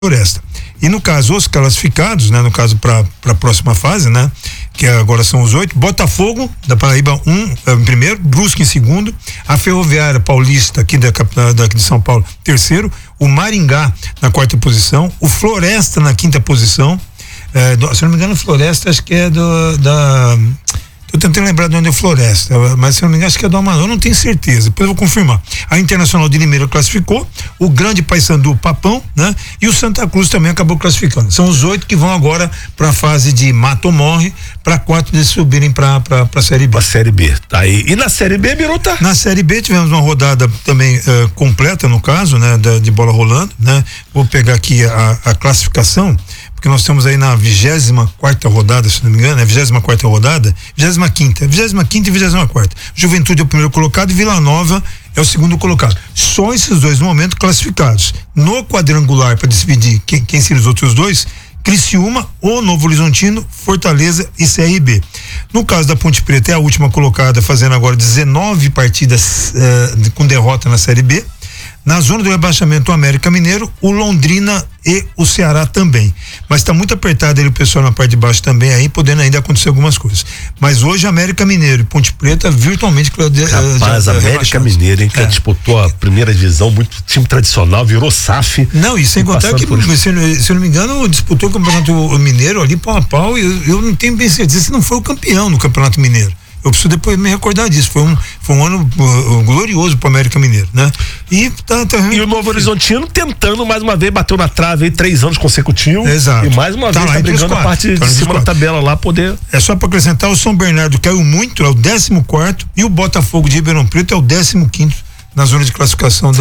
Floresta. E no caso, os classificados, né? No caso para a próxima fase, né? Que agora são os 8, Botafogo da Paraíba em primeiro, Brusque em segundo, a Ferroviária Paulista aqui daqui de São Paulo, terceiro, o Maringá na quarta posição, o Floresta na quinta posição, se eu não me engano, Floresta acho que é eu tentei lembrar de onde é Floresta, mas se eu não me engano, acho que é do Amarão, eu não tenho certeza, depois eu vou confirmar. A Internacional de Limeira classificou, o Grande Paysandu Papão, né? E o Santa Cruz também acabou classificando. São os 8 que vão agora para a fase de mata ou morre, para 4 de subirem para a Série B. A Série B, tá aí. E na Série B, Biruta? Na Série B tivemos uma rodada também completa, no caso, né? De bola rolando, né? Vou pegar aqui a classificação, porque nós temos aí na 24ª rodada, se não me engano, 24ª rodada, 25ª e 24ª. Juventude é o primeiro colocado e Vila Nova é o segundo colocado. Só esses dois no momento classificados. No quadrangular, para decidir quem seriam os outros dois, Criciúma, o Novo Horizontino, Fortaleza e CRB. No caso da Ponte Preta, é a última colocada, fazendo agora 19 partidas com derrota na Série B. Na zona do rebaixamento, o América Mineiro, o Londrina e o Ceará também. Mas está muito apertado ele, o pessoal na parte de baixo também aí, podendo ainda acontecer algumas coisas. Mas hoje América Mineiro e Ponte Preta virtualmente Rapaz, América Mineiro, hein, que disputou a primeira divisão, muito time tradicional, virou SAF. Não, e sem contar que, se eu não me engano, disputou o Campeonato Mineiro ali pau a pau, e eu não tenho bem certeza se não foi o campeão no Campeonato Mineiro. Eu preciso depois me recordar disso. Foi um ano glorioso para o América Mineiro, né? E o Novo Horizontino tentando mais uma vez, bateu na trave aí 3 anos consecutivos. Exato. E mais uma vez tá brigando a parte de cima da tabela lá, poder. É só para acrescentar, o São Bernardo caiu muito, é o 14º, e o Botafogo de Ribeirão Preto é o 15º na zona de classificação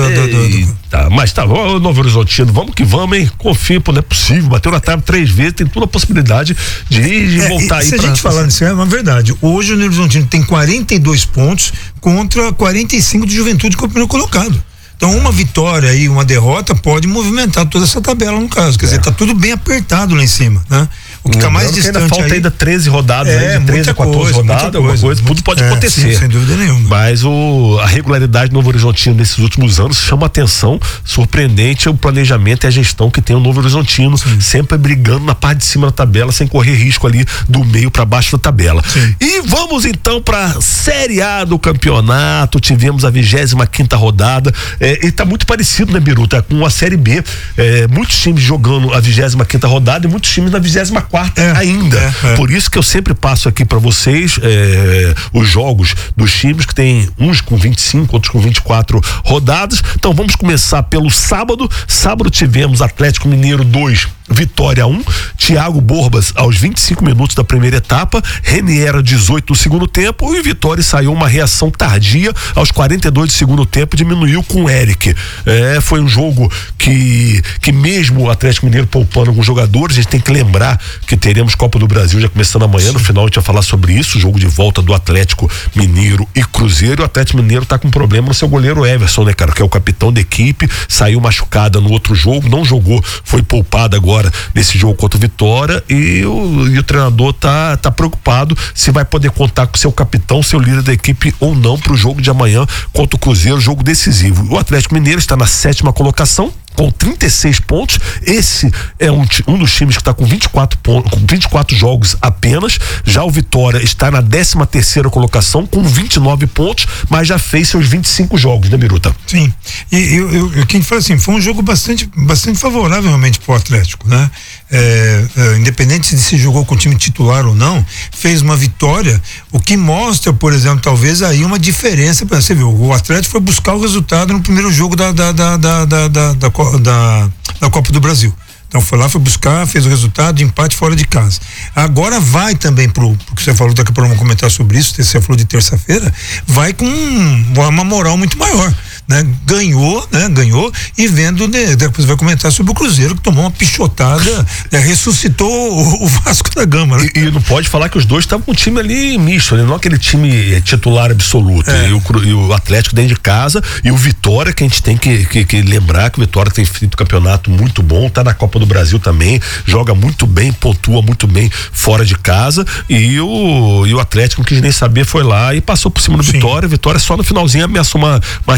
Mas tá, o Novo Horizontino, vamos que vamos, hein? Confia, pô, não é possível, bateu na trave 3 vezes, tem toda a possibilidade de voltar aí. Se a gente falar nisso, é uma verdade. Hoje o Novo Horizontino tem 42 pontos contra 45 de Juventude, que é o primeiro colocado. Então, uma vitória e uma derrota pode movimentar toda essa tabela, no caso. Quer dizer, tá tudo bem apertado lá em cima, né? O que fica mais distante ainda falta ainda 13 rodadas, de 13 a 14 rodadas, alguma coisa, tudo pode acontecer. Sim, sem dúvida nenhuma. Mas a regularidade do Novo Horizontino nesses últimos anos chama atenção, surpreendente é o planejamento e a gestão que tem o Novo Horizontino, sempre brigando na parte de cima da tabela, sem correr risco ali do meio para baixo da tabela. Sim. E vamos então para Série A do campeonato, tivemos a 25ª rodada, e tá muito parecido, né, Biruta, com a Série B, muitos times jogando a 25ª rodada e muitos times na 24ª ainda. Por isso que eu sempre passo aqui para vocês os jogos dos times, que tem uns com 25, outros com 24 rodadas. Então vamos começar pelo sábado. Sábado tivemos Atlético Mineiro 2, Vitória 1, Thiago Borbas aos 25 minutos da primeira etapa, Renier 18 do segundo tempo, e Vitória saiu uma reação tardia aos 42 do segundo tempo, diminuiu com o Eric. Foi um jogo que mesmo o Atlético Mineiro poupando alguns jogadores, a gente tem que lembrar que teremos Copa do Brasil já começando amanhã. No final a gente vai falar sobre isso, jogo de volta do Atlético Mineiro e Cruzeiro. E o Atlético Mineiro tá com um problema no seu goleiro Everson, né, cara, que é o capitão da equipe, saiu machucada no outro jogo, não jogou, foi poupado agora nesse jogo contra o Vitória, e o treinador tá preocupado se vai poder contar com seu capitão, seu líder da equipe ou não pro jogo de amanhã contra o Cruzeiro, jogo decisivo. O Atlético Mineiro está na 7ª colocação com 36 pontos. Esse é um dos times que está com 24 pontos, com 24 jogos apenas. Já o Vitória está na 13ª colocação com 29 pontos, mas já fez seus 25 jogos, né, Biruta? Sim. E eu quem fala assim, foi um jogo bastante favorável realmente pro Atlético, né? Independente de se jogou com o time titular ou não, fez uma vitória, o que mostra, por exemplo, talvez aí uma diferença. Você viu, o Atlético foi buscar o resultado no primeiro jogo da Copa do Brasil. Então foi lá, foi buscar, fez o resultado de empate fora de casa. Agora vai também pro que você falou, daqui a pouco vamos comentar sobre isso, você falou de terça-feira, vai com uma moral muito maior, né? Ganhou e vendo, né? Depois vai comentar sobre o Cruzeiro, que tomou uma pichotada, ressuscitou o Vasco da Gama, né? E não pode falar que os dois estavam com um time ali misto, né? Não aquele time titular absoluto, e o Atlético dentro de casa, e o Vitória, que a gente tem que lembrar que o Vitória tem feito um campeonato muito bom, tá na Copa do Brasil também, joga muito bem, pontua muito bem fora de casa, e o Atlético, não quis nem saber, foi lá e passou por cima do Vitória. Vitória só no finalzinho ameaçou uma reação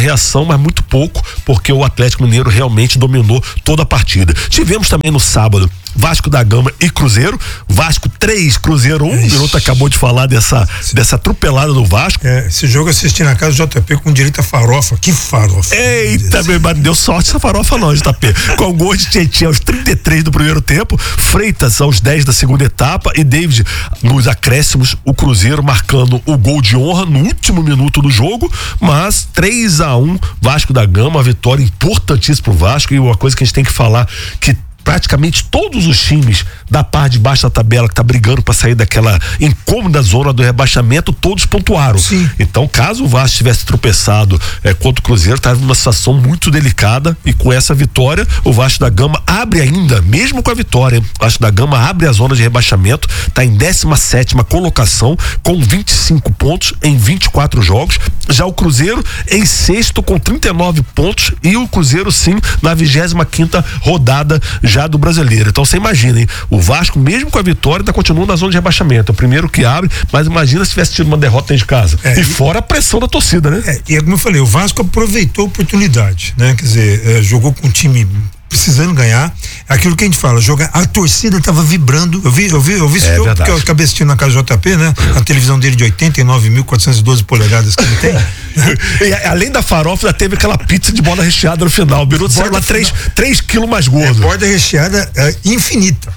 pressão, mas muito pouco, porque o Atlético Mineiro realmente dominou toda a partida. Tivemos também no sábado Vasco da Gama e Cruzeiro. Vasco 3, Cruzeiro 1. O Biruta acabou de falar dessa atropelada do Vasco. Esse jogo eu assisti na casa do JP com direito a farofa. Que farofa. Eita, mas deu sorte essa farofa não, JP. Com gol de Tietchan aos 33 do primeiro tempo, Freitas aos 10 da segunda etapa e David nos acréscimos, o Cruzeiro marcando o gol de honra no último minuto do jogo, mas 3-1 Vasco da Gama, uma vitória importantíssima pro Vasco. E uma coisa que a gente tem que falar, que praticamente todos os times da parte de baixo da tabela que tá brigando para sair daquela incômoda zona do rebaixamento, todos pontuaram. Sim. Então, caso o Vasco tivesse tropeçado contra o Cruzeiro, estava numa situação muito delicada, e com essa vitória, o Vasco da Gama abre ainda, mesmo com a vitória, o Vasco da Gama abre a zona de rebaixamento, tá em 17ª colocação com 25 pontos em 24 jogos. Já o Cruzeiro em 6º com 39 pontos, e o Cruzeiro sim na 25ª rodada já do Brasileiro. Então você imagina, hein? O Vasco, mesmo com a vitória, ainda continua na zona de rebaixamento. É o primeiro que abre, mas imagina se tivesse tido uma derrota dentro de casa. E fora a pressão da torcida, né? E como eu falei, o Vasco aproveitou a oportunidade, né? Quer dizer, jogou com um time precisando ganhar. Aquilo que a gente fala, a torcida estava vibrando. Eu vi esse jogo, porque eu acabei assistindo na casa do JP, né? A televisão dele de 89.412 polegadas que ele tem. E além da farofa, já teve aquela pizza de borda recheada no final. O Biruta saiu lá 3 quilos mais gordo. Borda recheada infinita.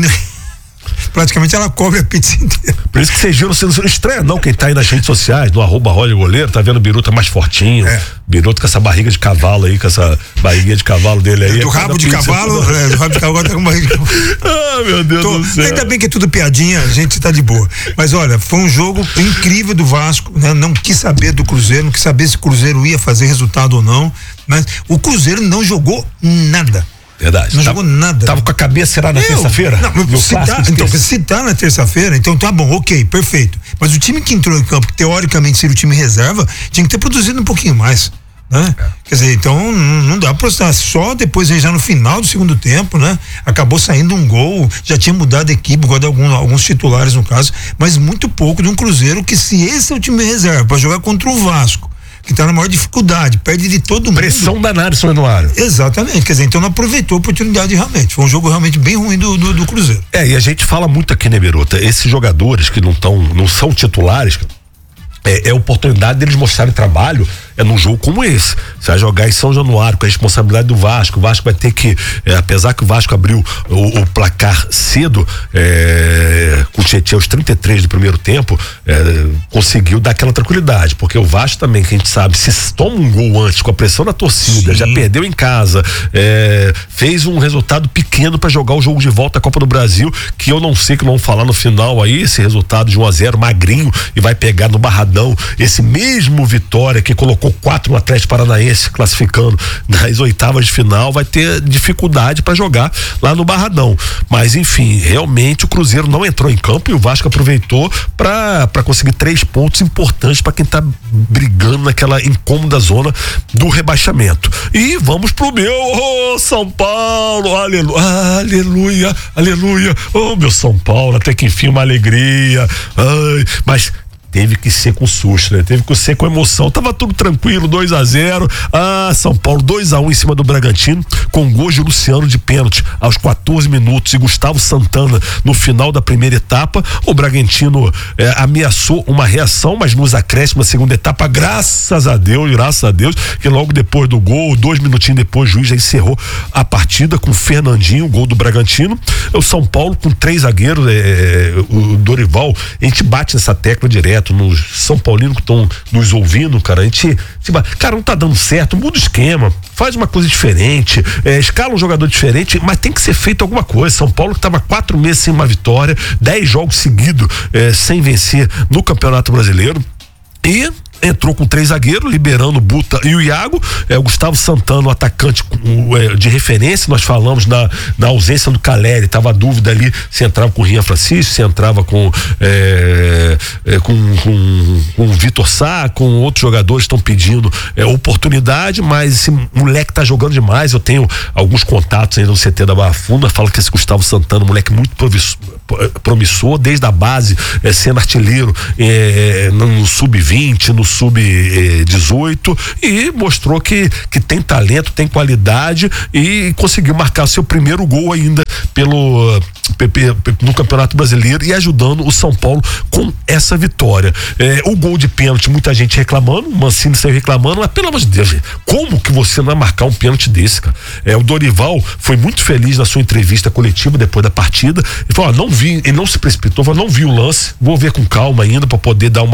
Praticamente ela cobre a pizza inteira. Por isso que vocês viram, você não estranha não, quem tá aí nas redes sociais, no @RollerGoleiro, tá vendo o Biruta mais fortinho, Biruta com essa barriga de cavalo aí, com essa barriguinha de cavalo dele aí. Do rabo de cavalo, agora tá com barriga de cavalo. Meu Deus do céu. Ainda bem que é tudo piadinha, a gente tá de boa. Mas olha, foi um jogo incrível do Vasco, né? Não quis saber do Cruzeiro, não quis saber se o Cruzeiro ia fazer resultado ou não, mas o Cruzeiro não jogou nada. Verdade. Não jogou nada. Tava com a cabeça, será, na terça-feira? Se tá na terça-feira, então tá bom, ok, perfeito. Mas o time que entrou em campo, que teoricamente seria o time reserva, tinha que ter produzido um pouquinho mais, né? Quer dizer, então não dá pra estar só depois, já no final do segundo tempo, né? Acabou saindo um gol, já tinha mudado a equipe, igual de alguns titulares no caso, mas muito pouco de um Cruzeiro que, se esse é o time reserva pra jogar contra o Vasco, que tá na maior dificuldade, perde de todo mundo. Pressão danada sobre o Januário. Exatamente, quer dizer, então não aproveitou a oportunidade realmente. Foi um jogo realmente bem ruim do Cruzeiro. E a gente fala muito aqui, né, Biruta? Esses jogadores que não são titulares, é a oportunidade deles mostrarem trabalho num jogo como esse. Você vai jogar em São Januário com a responsabilidade do Vasco. O Vasco vai ter que, apesar que o Vasco abriu o placar cedo, com o Tietchan aos 33 do primeiro tempo, conseguiu dar aquela tranquilidade, porque o Vasco também, que a gente sabe, se toma um gol antes com a pressão da torcida, sim, já perdeu em casa, fez um resultado pequeno para jogar o jogo de volta à Copa do Brasil, que eu não sei que vão falar no final aí, esse resultado de 1-0 magrinho, e vai pegar no Barradão esse mesmo Vitória que colocou 4 no Atlético Paranaense classificando nas oitavas de final, vai ter dificuldade para jogar lá no Barradão. Mas enfim, realmente o Cruzeiro não entrou em campo e o Vasco aproveitou para conseguir 3 pontos importantes para quem tá brigando naquela incômoda zona do rebaixamento. E vamos pro meu São Paulo, aleluia, aleluia, meu São Paulo, até que enfim uma alegria, mas teve que ser com susto, né? Teve que ser com emoção. Tava tudo tranquilo, 2-0. São Paulo 2-1 em cima do Bragantino, com gol de Luciano de pênalti aos 14 minutos e Gustavo Santana no final da primeira etapa. O Bragantino ameaçou uma reação, mas nos acréscimos da segunda etapa, graças a Deus, que logo depois do gol, 2 minutinhos depois, o juiz já encerrou a partida com o Fernandinho, gol do Bragantino. O São Paulo com 3 zagueiros, o Dorival, a gente bate nessa tecla direto nos São Paulinos que estão nos ouvindo, cara, não tá dando certo, muda o esquema, faz uma coisa diferente, escala um jogador diferente, mas tem que ser feito alguma coisa. São Paulo que tava 4 meses sem uma vitória, 10 jogos seguidos sem vencer no Campeonato Brasileiro, e entrou com 3 zagueiros, liberando o Buta e o Iago, o Gustavo Santana, o atacante de referência. Nós falamos na ausência do Caleri, tava a dúvida ali se entrava com o Rian Francisco, se entrava com o Vitor Sá, com outros jogadores estão pedindo oportunidade, mas esse moleque tá jogando demais. Eu tenho alguns contatos ainda no CT da Barra Funda, fala que esse Gustavo Santana, moleque muito promissor, desde a base, sendo artilheiro no sub-20, no sub-18 e mostrou que tem talento, tem qualidade e conseguiu marcar seu primeiro gol ainda no Campeonato Brasileiro e ajudando o São Paulo com essa vitória. O gol de pênalti, muita gente reclamando, o Mancini saiu reclamando, mas pelo amor de Deus, como que você não vai marcar um pênalti desse, cara? O Dorival foi muito feliz na sua entrevista coletiva depois da partida, ele falou, não vi, ele não se precipitou, falou, não vi o lance, vou ver com calma ainda para poder dar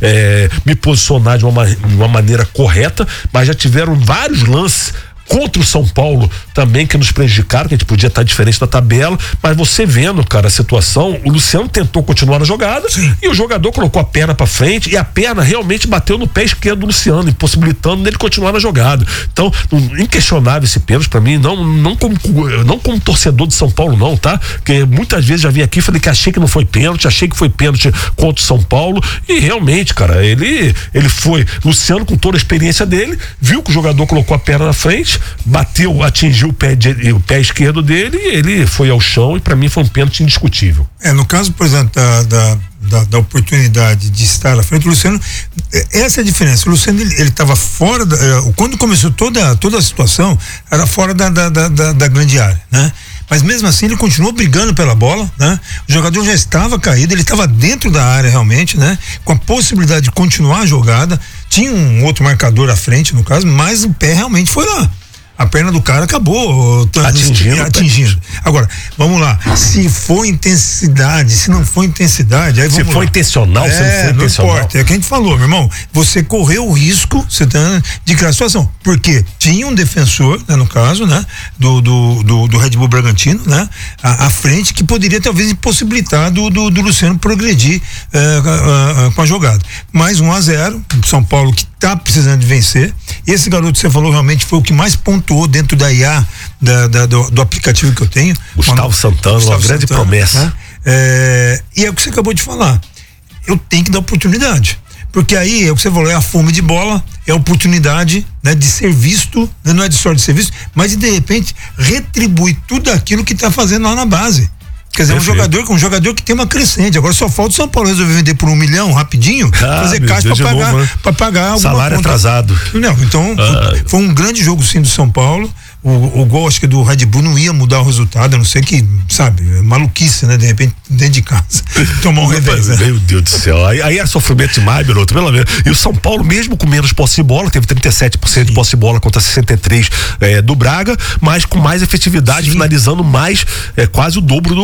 me posicionar de uma maneira correta, mas já tiveram vários lances contra o São Paulo também que nos prejudicaram, que a gente podia estar diferente da tabela, mas você vendo, cara, a situação, o Luciano tentou continuar na jogada. Sim. E o jogador colocou a perna pra frente e a perna realmente bateu no pé esquerdo do Luciano, impossibilitando ele continuar na jogada. Então, inquestionável esse pênalti pra mim, não como torcedor de São Paulo não, tá? Porque muitas vezes já vim aqui e falei que achei que não foi pênalti, achei que foi pênalti contra o São Paulo e realmente, cara, ele foi, Luciano com toda a experiência dele, viu que o jogador colocou a perna na frente, bateu, atingiu o pé esquerdo dele e ele foi ao chão e pra mim foi um pênalti indiscutível. No caso, por exemplo, da oportunidade de estar à frente, o Luciano, essa é a diferença. O Luciano, ele estava fora quando começou toda a situação, era fora da grande área, né? Mas mesmo assim ele continuou brigando pela bola, né? O jogador já estava caído, ele estava dentro da área realmente, né? Com a possibilidade de continuar a jogada, tinha um outro marcador à frente no caso, mas o pé realmente foi lá. A perna do cara acabou atingindo. Agora, vamos lá. Se for intensidade, se não for intensidade, aí vamos lá. Se for intencional, se não for intencional. Não importa, é o que a gente falou, meu irmão. Você correu o risco, de criar a situação. Porque tinha um defensor, né, no caso, né, do Red Bull Bragantino, né, à frente, que poderia talvez impossibilitar do Luciano progredir com a jogada. Mais 1-0, São Paulo que tá precisando de vencer. Esse garoto que você falou realmente foi o que mais pontuou dentro da IA do aplicativo que eu tenho. Gustavo Santana, uma grande promessa. Né? E é o que você acabou de falar. Eu tenho que dar oportunidade. Porque aí é o que você falou, é a fome de bola, é a oportunidade, né, de ser visto, né, não é de sorte de ser visto, mas de repente retribuir tudo aquilo que está fazendo lá na base. Quer dizer, um jogador que tem uma crescente. Agora só falta o São Paulo resolver vender por 1 milhão rapidinho, fazer caixa para pagar alguma salário conta. Atrasado. Não, então foi um grande jogo sim do São Paulo. O gol, acho que do Red Bull não ia mudar o resultado, a não ser que, sabe, maluquice, né? De repente, dentro de casa, tomar um revés. Né? Meu Deus do céu, aí é sofrimento demais, Beloto, pelo menos. E o São Paulo, mesmo com menos posse de bola, teve 37% de posse de bola contra 63% do Braga, mas com mais efetividade, sim, finalizando mais, quase o dobro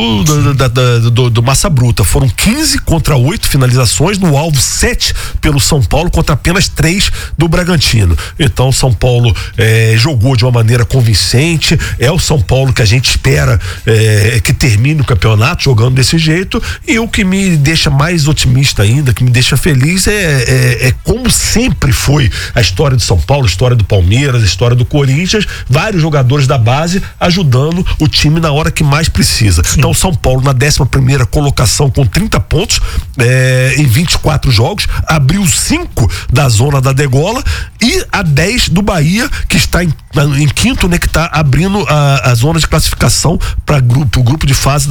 do Massa Bruta. Foram 15 contra 8 finalizações, no alvo 7 pelo São Paulo contra apenas 3 do Bragantino. Então, o São Paulo jogou de uma maneira convincente, é o São Paulo que a gente espera que termine o campeonato jogando desse jeito, e o que me deixa mais otimista ainda, que me deixa feliz é como sempre foi a história do São Paulo, a história do Palmeiras, a história do Corinthians, vários jogadores da base ajudando o time na hora que mais precisa. Sim. Então o São Paulo na 11ª colocação com 30 pontos em 24 jogos, abriu 5 da zona da degola e a 10 do Bahia, que está em quinto, né, que está abrindo a zona de classificação para o grupo de fase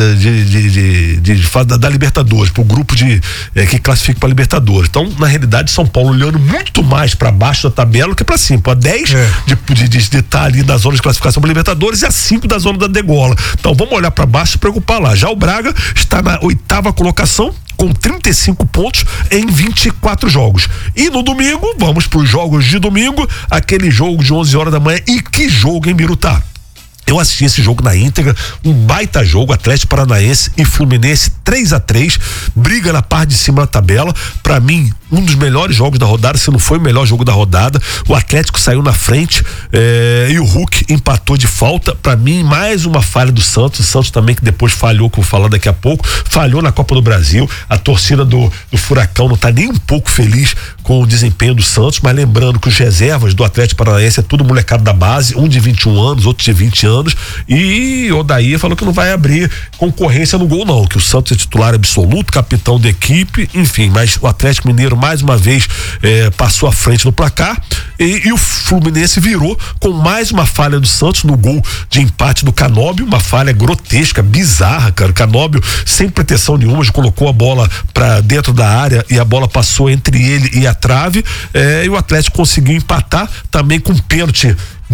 da Libertadores, para o grupo que classifica para Libertadores. Então, na realidade, São Paulo olhando muito mais para baixo da tabela que para cima, para 10 de estar ali na zona de classificação para Libertadores e a 5 da zona da degola. Então, vamos olhar para baixo e se preocupar lá. Já o Braga está na 8ª colocação com 35 pontos em 24 jogos. E no domingo, vamos para os jogos de domingo, aquele jogo de 11 horas da manhã. E que jogo, hein, Birutá? Eu assisti esse jogo na íntegra, um baita jogo, Atlético Paranaense e Fluminense 3-3, briga na parte de cima da tabela. Pra mim, um dos melhores jogos da rodada, se não foi o melhor jogo da rodada. O Atlético saiu na frente e o Hulk empatou de falta. Pra mim, mais uma falha do Santos. O Santos também, que depois falhou, que eu vou falar daqui a pouco, falhou na Copa do Brasil. A torcida do Furacão não tá nem um pouco feliz com o desempenho do Santos, mas lembrando que os reservas do Atlético Paranaense é tudo molecado da base, um de 21 anos, outro de 20 anos. anos, e Odair falou que não vai abrir concorrência no gol não, que o Santos é titular absoluto, capitão da equipe, enfim, mas o Atlético Mineiro mais uma vez passou à frente no placar e o Fluminense virou com mais uma falha do Santos no gol de empate do Canóbio, uma falha grotesca, bizarra, cara. O Canóbio sem proteção nenhuma, colocou a bola pra dentro da área e a bola passou entre ele e a trave, e o Atlético conseguiu empatar também com um pênalti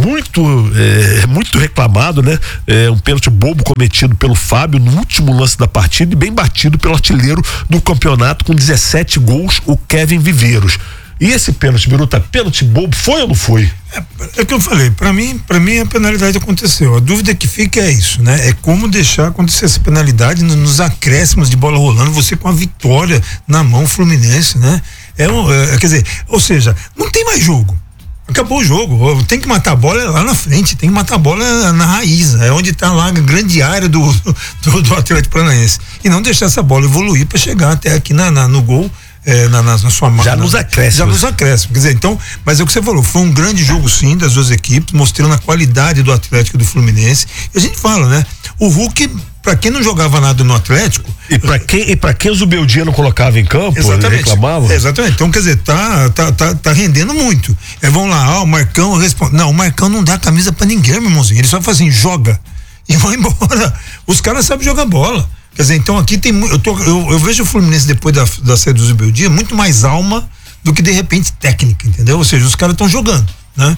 muito reclamado, né? Um pênalti bobo cometido pelo Fábio no último lance da partida e bem batido pelo artilheiro do campeonato com 17 gols, o Kevin Viveiros. E esse pênalti, Biruta, pênalti bobo, foi ou não foi? É o que eu falei, pra mim a penalidade aconteceu. A dúvida que fica é isso, né? É como deixar acontecer essa penalidade nos acréscimos de bola rolando, você com a vitória na mão, Fluminense, né? Quer dizer, ou seja, não tem mais jogo. Acabou o jogo, tem que matar a bola lá na frente, tem que matar a bola na raiz, é onde está lá a grande área do Atlético Paranaense. E não deixar essa bola evoluir para chegar até aqui no gol. Na sua mão. Já nos acréscimos. Quer dizer, então, mas é o que você falou, foi um grande jogo sim das duas equipes, mostrando a qualidade do Atlético e do Fluminense. E a gente fala, né? O Hulk, pra quem não jogava nada no Atlético. E pra quem o Zubeldia não colocava em campo, exatamente, reclamava. Exatamente. Então, quer dizer, tá rendendo muito. Vamos lá, o Marcão responde. Não, o Marcão não dá camisa pra ninguém, meu irmãozinho. Ele só faz assim, joga e vai embora. Os caras sabem jogar bola. Quer dizer, então aqui tem eu vejo o Fluminense depois da saída do Zubeldia muito mais alma do que de repente técnica, entendeu? Ou seja, os caras estão jogando, né?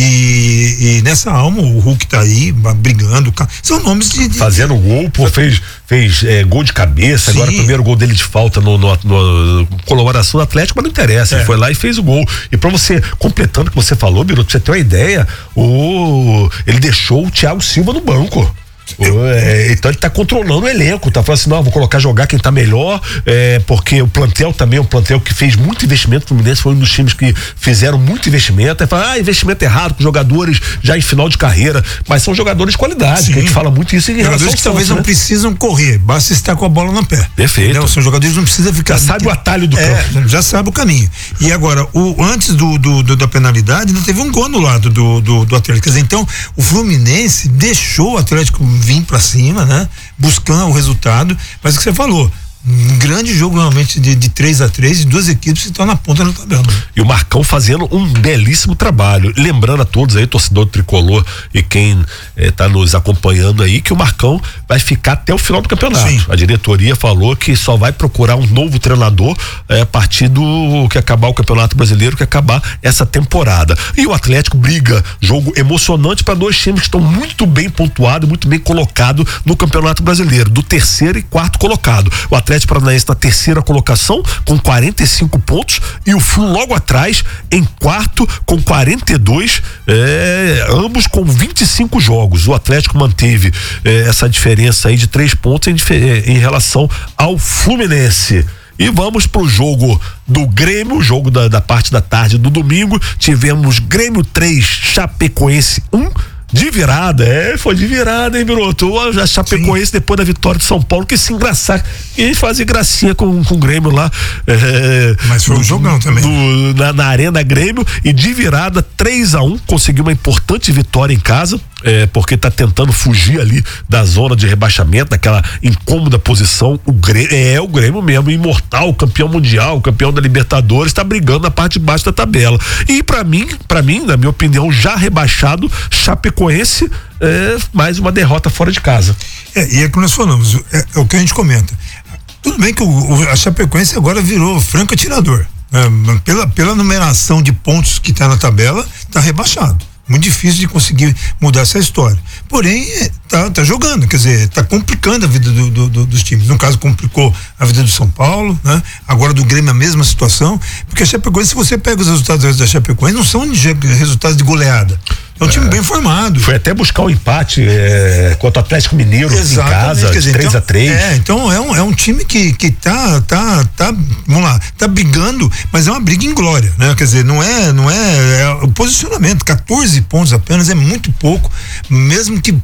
E nessa alma o Hulk tá aí brigando, são nomes de fazendo gol, pô, fez gol de cabeça. Sim. Agora o primeiro gol dele de falta no colaboração do Atlético, mas não interessa, ele foi lá e fez o gol. E pra você, completando o que você falou, Biruto, pra você ter uma ideia, ele deixou o Thiago Silva no banco. Então ele tá controlando o elenco, tá falando assim, não, vou jogar quem tá melhor, porque o plantel também é um plantel que fez muito investimento. O Fluminense foi um dos times que fizeram muito investimento. Aí fala, investimento errado com jogadores já em final de carreira, mas são jogadores de qualidade. Sim. Que a gente fala muito isso em relação jogadores que talvez não precisam correr, basta estar com a bola no pé. Perfeito. Entendeu? São jogadores que não precisam ficar. Já sabe o atalho do campo. Já sabe o caminho. E agora, antes da penalidade, ainda teve um gol no lado do Atlético. Quer dizer, então, o Fluminense deixou o Atlético vir pra cima, né? Buscando o resultado, mas o que você falou, um grande jogo realmente de 3-3 e duas equipes que estão na ponta da tabela. E o Marcão fazendo um belíssimo trabalho, lembrando a todos aí, torcedor tricolor e quem tá nos acompanhando aí, que o Marcão vai ficar até o final do campeonato. Sim. A diretoria falou que só vai procurar um novo treinador a partir do que acabar o Campeonato Brasileiro, que acabar essa temporada. E o Atlético briga, jogo emocionante para dois times que estão muito bem pontuados, muito bem colocados no Campeonato Brasileiro, do terceiro e quarto colocado. O Atlético Paranaense na terceira colocação com 45 pontos e o Flu logo atrás em quarto com 42, ambos com 25 jogos. O Atlético manteve essa diferença aí de 3 pontos em relação ao Fluminense. E vamos pro jogo do Grêmio, jogo da parte da tarde do domingo. Tivemos Grêmio 3, Chapecoense 1. De virada, foi de virada, hein, Biruto? A Chapecoense depois da vitória de São Paulo, que se engraçar e fazer gracinha com o Grêmio lá. Mas foi um jogão também. Na Arena Grêmio, e de virada 3-1, conseguiu uma importante vitória em casa, porque tá tentando fugir ali da zona de rebaixamento, daquela incômoda posição. O Grêmio mesmo, imortal, campeão mundial, campeão da Libertadores, tá brigando na parte de baixo da tabela. E pra mim, na minha opinião, já rebaixado, Chapecoense, mais uma derrota fora de casa. E é que nós falamos, é o que a gente comenta. Tudo bem que a Chapecoense agora virou franco atirador. Pela numeração de pontos que está na tabela, está rebaixado. Muito difícil de conseguir mudar essa história. Porém, tá jogando, quer dizer, tá complicando a vida dos times. No caso, complicou a vida do São Paulo, né? Agora do Grêmio a mesma situação, porque a Chapecoense, se você pega os resultados da Chapecoense, não são resultados de goleada. É um time bem formado. Foi até buscar um empate contra o Atlético Mineiro. Exatamente, em casa, dizer, 3-3. Então é um time que tá, vamos lá, tá brigando, mas é uma briga em glória, né? Quer dizer, não é o posicionamento, 14 pontos apenas é muito pouco, mesmo que possa haver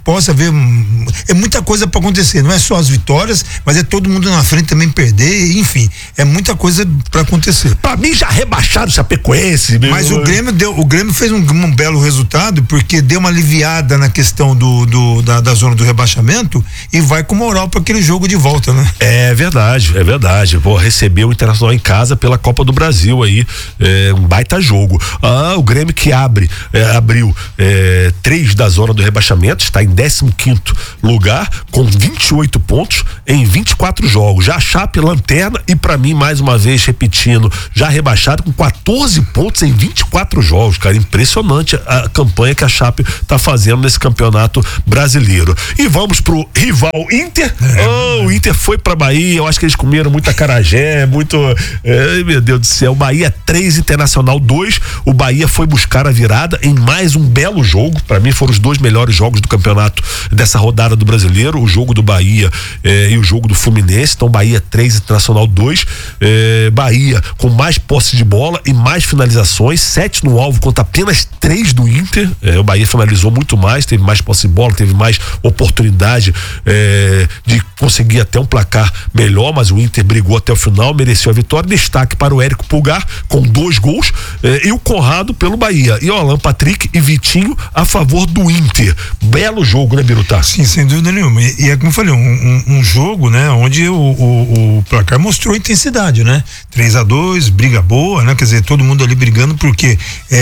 é muita coisa para acontecer, não é só as vitórias, mas é todo mundo na frente também perder, enfim, é muita coisa para acontecer. Pra mim já rebaixaram o Chapecoense. Mas o Grêmio fez um belo resultado, porque deu uma aliviada na questão da zona do rebaixamento e vai com moral para aquele jogo de volta, né? É verdade. Vou receber o Internacional em casa pela Copa do Brasil aí, um baita jogo. O Grêmio que abriu 3 da zona do rebaixamento, está em 15º lugar com 28 pontos em 24 jogos. Já a Chape lanterna e pra mim, mais uma vez repetindo, já rebaixado com 14 pontos em 24 jogos, cara, impressionante a campanha que a Chape tá fazendo nesse campeonato brasileiro. E vamos pro rival Inter. O Inter foi pra Bahia, eu acho que eles comeram muita acarajé, meu Deus do céu, Bahia 3, Internacional 2, o Bahia foi buscar a virada em mais um belo jogo, pra mim foram os 2 melhores jogos do campeonato dessa rodada do Brasileiro, o jogo do Bahia e o jogo do Fluminense. Então Bahia 3, Internacional 2, Bahia com mais posse de bola e mais finalizações, 7 no alvo contra apenas 3 do Inter. O Bahia finalizou muito mais, teve mais posse de bola, teve mais oportunidade de conseguir até um placar melhor, mas o Inter brigou até o final, mereceu a vitória. Destaque para o Érico Pulgar com 2 gols e o Conrado pelo Bahia, e o Alan Patrick e Vitinho a favor do Inter. Belo jogo, né, Biruta? Sim, sem dúvida nenhuma. E é como eu falei, um jogo, né, onde o placar mostrou intensidade, né? 3-2, briga boa, né? Quer dizer, todo mundo ali brigando, porque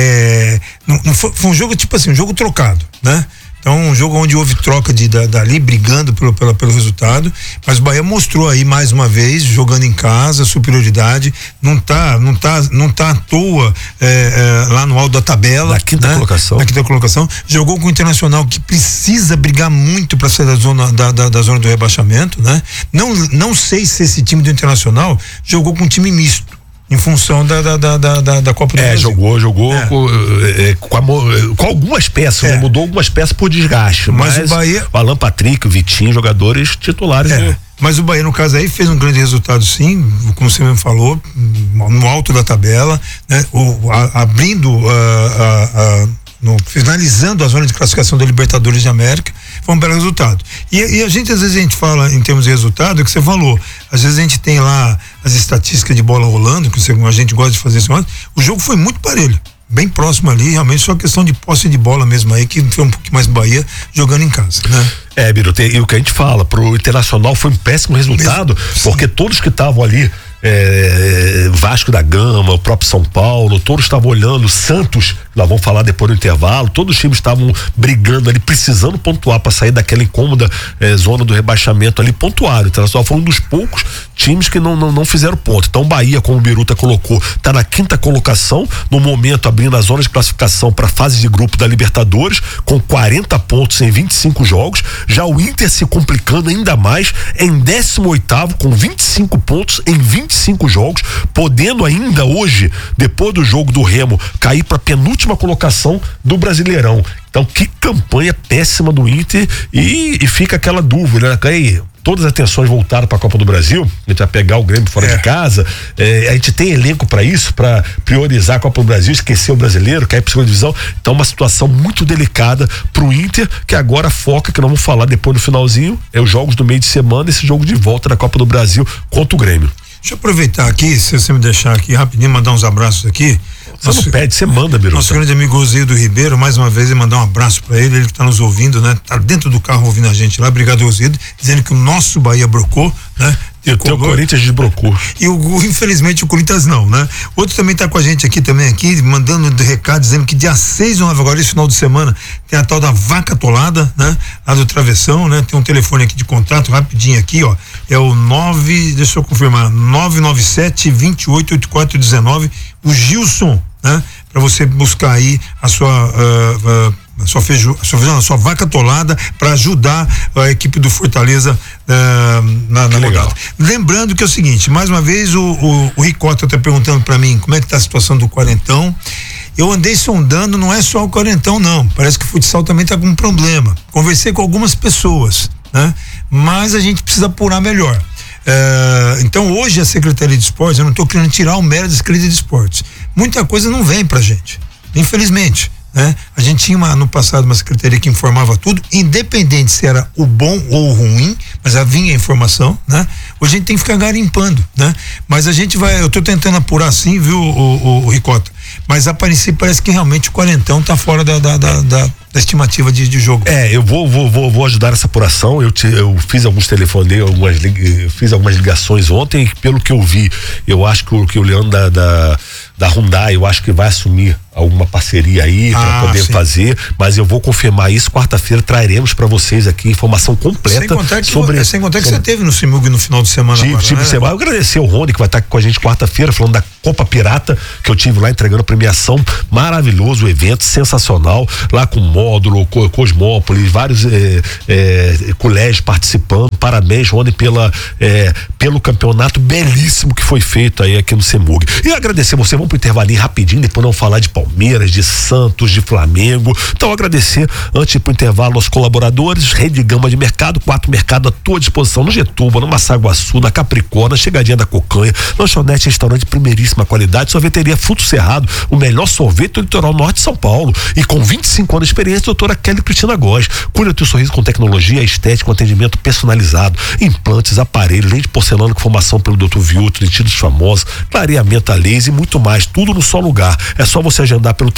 não foi um jogo tipo assim, um jogo trocado, né? Então, um jogo onde houve troca dali, brigando pelo resultado, mas o Bahia mostrou aí mais uma vez, jogando em casa, superioridade, não tá à toa lá no alto da tabela. Na quinta colocação. Jogou com o Internacional, que precisa brigar muito para sair da zona do rebaixamento, né? Não sei se esse time do Internacional jogou com um time misto, em função da Copa do Brasil. Jogou com algumas peças, né? Mudou algumas peças por desgaste, mas o Bahia, o Alan Patrick, o Vitinho, jogadores titulares. Mas o Bahia, no caso aí, fez um grande resultado, sim, como você mesmo falou, no alto da tabela, né? Finalizando a zona de classificação da Libertadores de América, foi um belo resultado. E às vezes a gente fala em termos de resultado, é que você falou, às vezes a gente tem lá as estatísticas de bola rolando, que a gente gosta de fazer isso, o jogo foi muito parelho, bem próximo ali, realmente só questão de posse de bola mesmo aí, que foi um pouquinho mais Bahia jogando em casa, né? Biruta, e o que a gente fala, pro Internacional foi um péssimo resultado, porque todos que estavam ali, Vasco da Gama, o próprio São Paulo, todos estavam olhando, Santos, lá vamos falar depois do intervalo, todos os times estavam brigando ali, precisando pontuar para sair daquela incômoda zona do rebaixamento ali, pontuaram. O Internacional foi um dos poucos times que não fizeram ponto. Então o Bahia, como o Biruta colocou, tá na 5ª colocação, no momento abrindo a zona de classificação para a fase de grupo da Libertadores, com 40 pontos em 25 jogos. Já o Inter se complicando ainda mais, em 18º com 25 pontos em 25 jogos, podendo ainda hoje, depois do jogo do Remo, cair para a penúltima colocação do Brasileirão. Então, que campanha péssima do Inter, e fica aquela dúvida, né? Aí, todas as atenções voltaram para a Copa do Brasil, a gente vai pegar o Grêmio fora de casa, a gente tem elenco para isso, para priorizar a Copa do Brasil, esquecer o brasileiro, cair para a segunda divisão. Então, uma situação muito delicada para o Inter, que agora foca, que nós vamos falar depois no finalzinho, os jogos do meio de semana, esse jogo de volta da Copa do Brasil contra o Grêmio. Deixa eu aproveitar aqui, se você me deixar aqui rapidinho, mandar uns abraços aqui. Você não pede, você manda, Biruta. Nosso grande amigo Osido Ribeiro, mais uma vez, mandar um abraço para ele que tá nos ouvindo, né? Tá dentro do carro ouvindo a gente lá. Obrigado, Osido, dizendo que o nosso Bahia brocou, né? E o teu Corinthians desbrocou. E infelizmente o Corinthians não, né? Outro também tá com a gente aqui, mandando recado, dizendo que dia 6 de novembro, agora esse final de semana, tem a tal da vaca atolada, né? Lá do Travessão, né? Tem um telefone aqui de contato, rapidinho aqui, ó. É o 997-288419, o Gilson, né? Para você buscar aí a sua vaca atolada para ajudar a equipe do Fortaleza na rodada. Lembrando que é o seguinte, mais uma vez o Ricota tá perguntando para mim como é que tá a situação do Quarentão. Eu andei sondando, não é só o Quarentão não, parece que o futsal também tá com um problema. Conversei com algumas pessoas, né? Mas a gente precisa apurar melhor. Então hoje a Secretaria de Esportes, eu não estou querendo tirar o mérito da Secretaria de Esportes, muita coisa não vem pra gente, infelizmente, né? A gente tinha no passado uma secretaria que informava tudo, independente se era o bom ou o ruim, mas vinha a informação, né? Hoje a gente tem que ficar garimpando, né? Mas a gente vai, eu tô tentando apurar sim, viu, o Ricota? Mas a princípio parece que realmente o Quarentão tá fora da estimativa de jogo. Eu vou ajudar essa apuração. Eu fiz alguns telefones, fiz algumas ligações ontem, e pelo que eu vi, eu acho que o Leandro da Hyundai, eu acho que vai assumir alguma parceria aí para poder fazer, mas eu vou confirmar isso. Quarta-feira traremos para vocês aqui informação completa. Sem contar que você teve no CIMUG no final de semana. Eu agradecer o Rony, que vai estar com a gente quarta-feira, falando da Copa Pirata, que eu tive lá entregando premiação. Maravilhoso o evento, sensacional, lá com módulo, Cosmópolis, vários colégios participando. Parabéns, Rony, pelo campeonato belíssimo que foi feito aí aqui no CIMUG. E agradecer você, vamos pro intervalinho rapidinho, depois não falar de Palmeiras, de Santos, de Flamengo. Então agradecer, antes de ir pro intervalo, aos colaboradores, Rede Gama de Mercado, 4 mercados à tua disposição, no Getúbal, no Massaguaçu, na Capricórnia, Chegadinha da Cocanha, lanchonete, restaurante de primeiríssima qualidade, sorveteria Fruto Cerrado, o melhor sorvete do litoral norte de São Paulo, e com 25 anos de experiência, doutora Kelly Cristina Góes. Cura teu sorriso com tecnologia, estética, com atendimento personalizado, implantes, aparelhos, lente de porcelana com formação pelo Dr. Viltro, lentidos famosos, clareamento a laser e muito mais, tudo no só lugar. É só você agendar pelo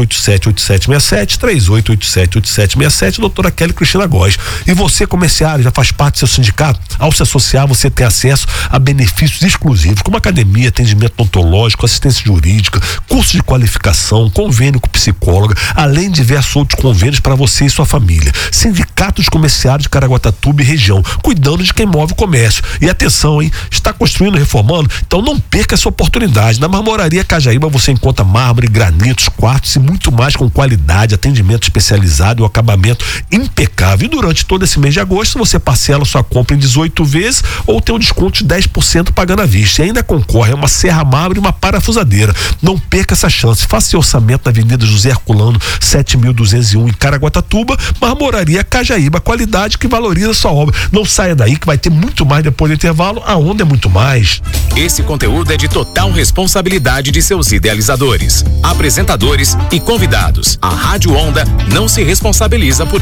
3887-8767, 3887-8767, doutora Kelly Cristina Góes. E você, comerciário, já faz parte do seu sindicato? Ao se associar, você tem acesso a benefícios exclusivos, como academia, atendimento odontológico, assistência jurídica, curso de qualificação, convênio com psicóloga, além de diversos outros convênios para você e sua família. Sindicato dos Comerciários de Caraguatatuba e região, cuidando de quem move o comércio. E atenção, hein? Está construindo, reformando? Então não perca essa oportunidade. Na Marmoraria Cajaíba você encontra mármore, granitos, quartos e muito mais com qualidade, atendimento especializado e um acabamento impecável. E durante todo esse mês de agosto você parcela sua compra em 18 vezes ou tem um desconto de 10% pagando à vista. E ainda concorre a uma serra mármore e uma parafusadeira. Não perca essa chance. Faça seu orçamento na Avenida José Herculano, 7.201 em Caraguatatuba. Marmoraria Cajaíba, qualidade que valoriza sua obra. Não saia daí que vai ter muito mais depois do intervalo. A onda é muito mais. Esse conteúdo é de total responsabilidade de seus idealizadores, apresentadores e convidados. A Rádio Onda não se responsabiliza por